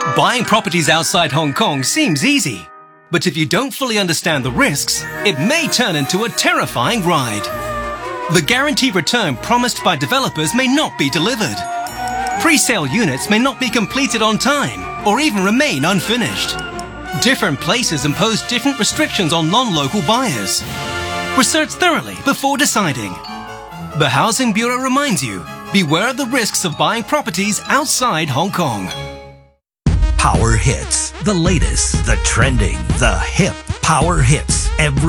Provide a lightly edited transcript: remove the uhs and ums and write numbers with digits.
Buying properties outside Hong Kong seems easy, but if you don't fully understand the risks, it may turn into a terrifying ride. The guaranteed return promised by developers may not be delivered. Pre-sale units may not be completed on time or even remain unfinished. Different places impose different restrictions on non-local buyers. Research thoroughly before deciding. The Housing Bureau reminds you, beware of the risks of buying properties outside Hong Kong. Power hits. The latest, the trending, the hip power hits every